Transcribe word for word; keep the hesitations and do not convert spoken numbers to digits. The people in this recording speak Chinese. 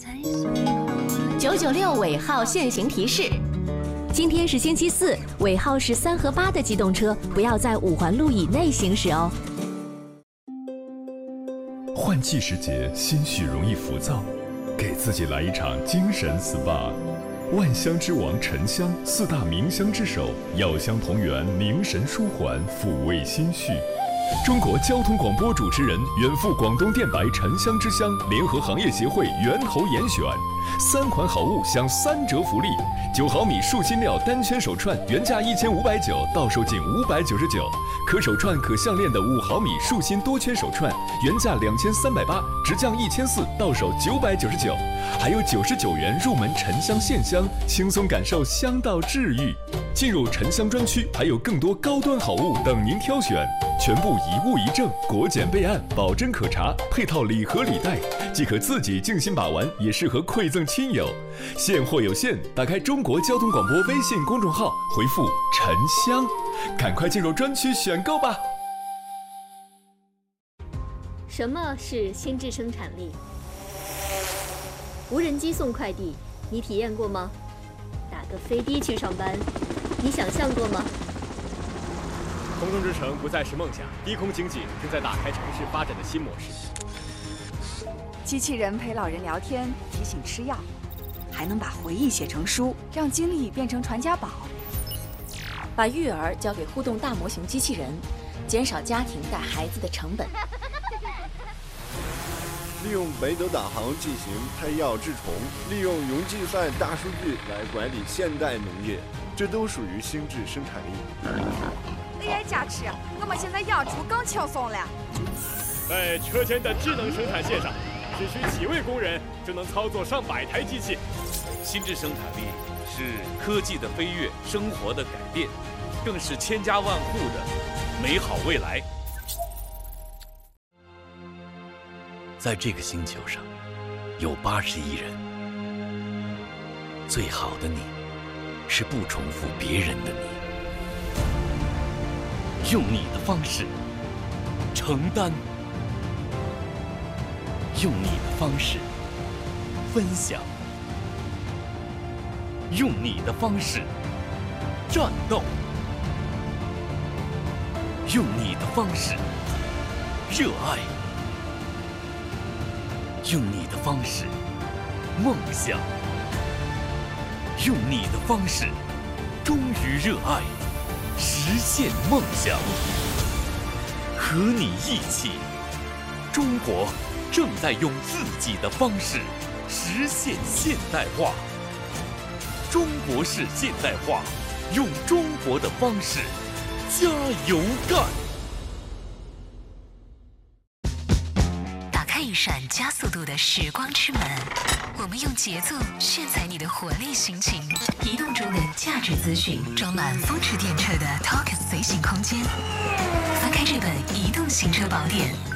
九九六尾号限行提示：今天是星期四，尾号是三和八的机动车不要在五环路以内行驶哦。 换季时节，心绪容易浮躁，给自己来一场精神 S P A。万香之王沉香，四大名香之首，药香同源，凝神舒缓，抚慰心绪。中国交通广播主持人远赴广东电白沉香之乡，联合行业协会源头严选三款好物享三折福利：九毫米树心料单圈手串原价一千五百九，到手仅五百九十九；可手串可项链的五毫米树心多圈手串原价两千三百八，直降一千四，到手九百九十九。还有九十九元入门沉香线香，轻松感受香道治愈。进入沉香专区，还有更多高端好物等您挑选，全部一物一证，国检备案，保真可查，配套礼盒礼袋，既可自己静心把玩，也适合馈赠亲友。现货有限，打开中国交通广播微信公众号，回复沉香，赶快进入专区选购吧。 什么是心智生产力？无人机送快递，你体验过吗？打个飞的去上班，你想象过吗？ 空中之城不再是梦想，低空经济正在打开城市发展的新模式。 机器人陪老人聊天，提醒吃药，还能把回忆写成书，让经历变成传家宝。 把育儿交给互动大模型机器人，减少家庭带孩子的成本。 利用北斗导航进行配药治虫，利用云计算大数据来管理现代农业，这都属于心智生产力。 A I 加持，我们现在养猪更轻松了。 在车间的智能生产线上，只需几位工人就能操作上百台机器。 心智生产力是科技的飞跃，生活的改变，更是千家万户的美好未来。在这个星球上，有八十亿人。最好的你，是不重复别人的你。用你的方式承担，用你的方式分享，用你的方式战斗，用你的方式热爱。用你的方式梦想，用你的方式忠于热爱，实现梦想。和你一起，中国正在用自己的方式实现现代化。中国式现代化，用中国的方式加油干。 一扇加速度的时光之门，我们用节奏炫彩你的活力心情。移动中的价值资讯，装满风驰电掣的 Talk 随行空间。翻开这本移动行车宝典，